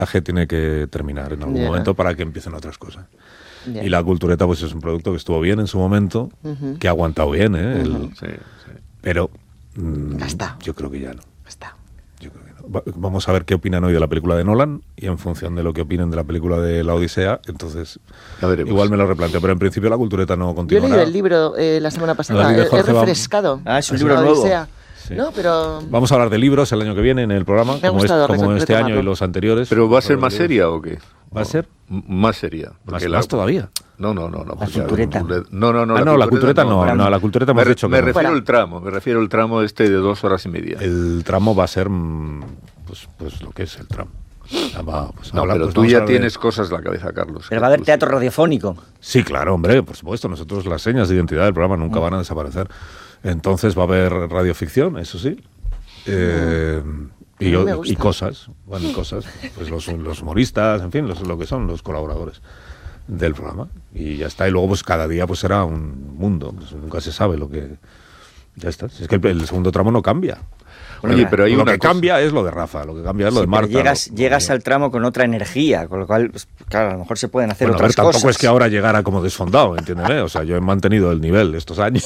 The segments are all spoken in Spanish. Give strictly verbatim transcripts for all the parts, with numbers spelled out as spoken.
rodaje tiene que terminar en algún Yeah. momento para que empiecen otras cosas. Yeah. Y la cultureta pues es un producto que estuvo bien en su momento, Uh-huh. que ha aguantado bien, ¿eh? El- Uh-huh. Sí, sí. pero mm, Ya está. yo creo que ya no. Está. Yo creo que no. Va- Vamos a ver qué opinan hoy de la película de Nolan y en función de lo que opinen de la película de La Odisea, entonces Ya veremos. igual me lo replanteo. Pero en principio la cultureta no Yo he continuará. leído el libro eh, la semana pasada, David de he, he Jorge va- refrescado. Ah, es un La libro nuevo. Odisea. Sí. No, pero... Vamos a hablar de libros el año que viene en el programa, Me ha como, es- gustado como recom- este año y retomarlo. los anteriores. ¿Pero va a ser Vamos más hablar de seria o qué? ¿Va a ser? M- Más seria. Más, porque la- más todavía. No, no, no. no La porque cultureta. No, no, no. Ah, no, la cultureta no, para- no, la cultureta Me, hemos re- dicho que me no. refiero Fuera. al tramo, me refiero al tramo este de dos horas y media. El tramo va a ser mm, pues, pues lo que es el tramo. Ah, va, pues, No, habla- pero pues tú vamos a ya hablar de- tienes cosas en la cabeza, Carlos. Pero va a haber Tú- teatro radiofónico. Sí, claro, hombre, por supuesto. Nosotros las señas de identidad del programa nunca van a desaparecer. Entonces va a haber radioficción, eso sí. Eh, y, A mí yo- me gusta. y cosas, bueno, y cosas. Pues los, los humoristas, en fin, los, lo que son los colaboradores del programa. Y ya está. Y luego, pues cada día pues será un mundo. Pues, nunca se sabe lo que. Ya está. Si es que el, el segundo tramo no cambia. Oye, pero hay lo una que cosa- cambia es lo de Rafa, lo que cambia es lo Sí, de pero Marta. llegas, lo- llegas lo- al tramo con otra energía, con lo cual, pues, claro, a lo mejor se pueden hacer Bueno, a ver, otras tampoco cosas. es que ahora llegara como desfondado, entiéndeme. O sea, yo he mantenido el nivel estos años.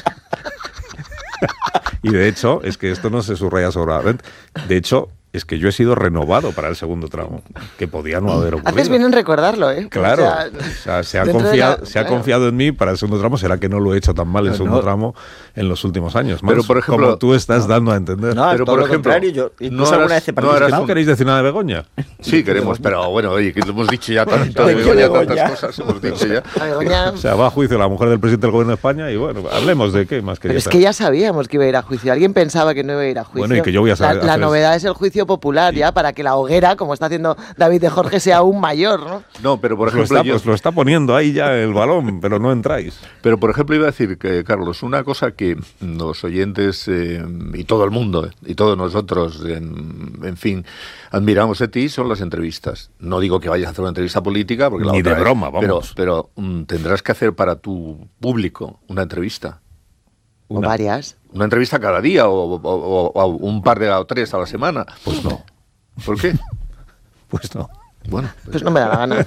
Y de hecho, es que esto no se subraya sobradamente. De hecho, es que yo he sido renovado para el segundo tramo, que podía no haber ocurrido. Haces bien en recordarlo, ¿eh? Claro, O sea, o sea, se, ha dentro de confiado, la- se ha claro. confiado en mí para el segundo tramo. Será que no lo he hecho tan mal el No, segundo no. tramo en los últimos años. Pero, Más por ejemplo, como tú estás dando a entender. No, Pero, todo por lo ejemplo, contrario, yo no incluso alguna harás- vez he no participado. harás ¿No un- queréis decir nada de Begoña? Sí, queremos, pero bueno, oye, que lo hemos dicho ya tanto ¿De de qué Begoña, Begoña? tantas cosas hemos dicho ya. A Begoña- O sea, va a juicio la mujer del presidente del gobierno de España y bueno, hablemos de qué más Pero quería es saber. que ya sabíamos que iba a ir a juicio. Alguien pensaba que no iba a ir a juicio. Bueno, y que yo voy a saber La, la hacer- novedad es el juicio popular, ya, para que la hoguera, como está haciendo David de Jorge, sea aún mayor, ¿no? No, pero por Pues lo, ejemplo, está, yo, pues lo está poniendo ahí ya el balón, pero no entráis. pero por ejemplo iba a decir que, Carlos, una cosa que los oyentes eh, y todo el mundo, eh, y todos nosotros, en, en fin, admiramos de ti son las entrevistas. No digo que vayas a hacer una entrevista política, porque la Ni otra de es- broma, pero, vamos. pero mm, tendrás que hacer para tu público una entrevista. O Una. varias. Una entrevista cada día o, o- o- o un par de o tres a la semana. Pues no, ¿Por qué? pues no. Bueno, Pues no me da la gana.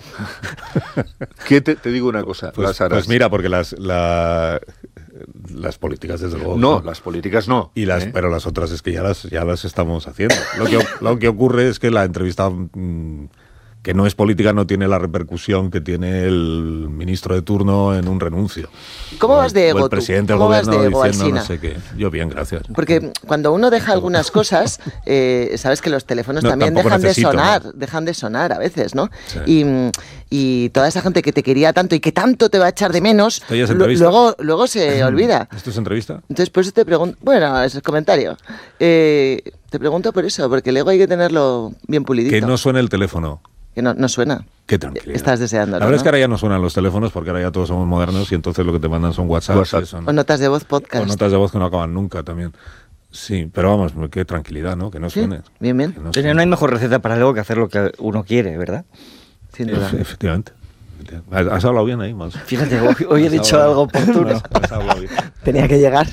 ¿qué te, te digo una cosa? Pues, las harás. pues mira, porque las, la- las políticas, desde luego. No, las políticas no. Y las, ¿eh? pero las otras es que ya las, ya las estamos haciendo. Lo que, lo que ocurre es que la entrevista mm, que no es política no tiene la repercusión que tiene el ministro de turno en un renuncio. ¿Cómo O vas de el- ego O el tú? presidente del ¿Cómo vas gobierno de ego, diciendo no Alsina? sé qué. Yo bien, gracias. Porque cuando uno deja algunas cosas, eh, sabes que los teléfonos No, también tampoco dejan necesito, de sonar, ¿no? dejan de sonar a veces, ¿no? Sí. Y, mm, y toda esa gente que te quería tanto y que tanto te va a echar de menos, ¿Esto ya es lu- entrevista? luego, luego se olvida. ¿Esto es entrevista? Entonces, por eso te pregunto, bueno, es el comentario. Eh, te pregunto por eso, porque el ego hay que tenerlo bien pulidito. Que no suene el teléfono. Que no, no suena. Qué tranquilidad. Estás deseándolo, La verdad ¿no? es que ahora ya no suenan los teléfonos porque ahora ya todos somos modernos y entonces lo que te mandan son WhatsApp. WhatsApp. Son, O notas de voz podcast. o notas de voz que no acaban nunca también. Sí, pero vamos, qué tranquilidad, ¿no? Que no Sí, suene. bien, bien. Que no Pero suene. no hay mejor receta para el ego que hacer lo que uno quiere, ¿verdad? Sin duda. Efe- Efectivamente. Has hablado bien ahí, Manso. Fíjate, hoy, hoy he Has dicho hablado algo bien. oportuno. No, has hablado bien. Tenía que llegar.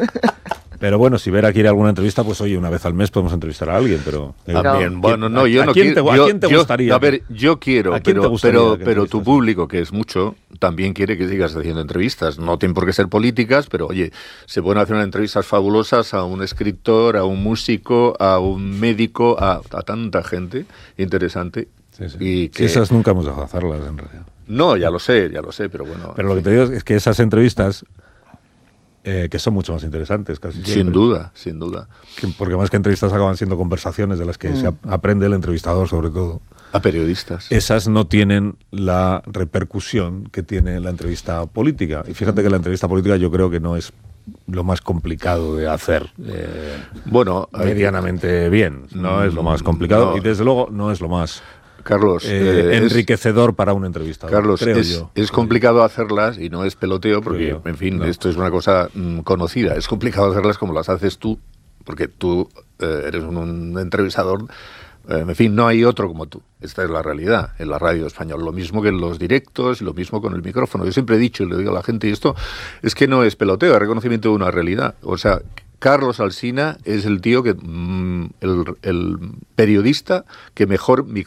Pero bueno, si Vera quiere alguna entrevista, pues oye, una vez al mes podemos entrevistar a alguien, pero... También, bueno, no, ¿A- yo a no quién quiero. te- a yo- quién te yo- gustaría A ver, que- yo quiero, ¿a quién te pero, gustaría pero, que pero tu entrevistas? público, que es mucho, también quiere que sigas haciendo entrevistas. No tienen por qué ser políticas, pero oye, se pueden hacer unas entrevistas fabulosas a un escritor, a un músico, a un médico, a, a tanta gente interesante. Sí, sí. Y Sí, que, esas nunca hemos dejado de hacerlas, en realidad. No, ya lo sé, ya lo sé, pero bueno. Pero lo que te digo es que esas entrevistas, eh, que son mucho más interesantes casi Sin siempre, duda, sin duda. que- porque más que entrevistas acaban siendo conversaciones de las que se ap- aprende el entrevistador sobre todo. A periodistas. Esas no tienen la repercusión que tiene la entrevista política. Y fíjate que la entrevista política yo creo que no es lo más complicado de hacer eh, Bueno, hay- medianamente bien. No es lo más complicado No. y desde luego no es lo más Carlos, eh, eh, es- enriquecedor para un entrevistador. Carlos, creo es, yo. es complicado hacerlas y no es peloteo porque, Creo yo. en fin, No. esto es una cosa mm, conocida. Es complicado hacerlas como las haces tú, porque tú eh, eres un, un entrevistador. eh, en fin, no hay otro como tú. Esta es la realidad en la radio española. Lo mismo que en los directos y lo mismo con el micrófono. Yo siempre he dicho y le digo a la gente, y esto es que no es peloteo, es reconocimiento de una realidad. O sea, Carlos Alsina es el tío que, mm, el, el periodista que mejor micrófono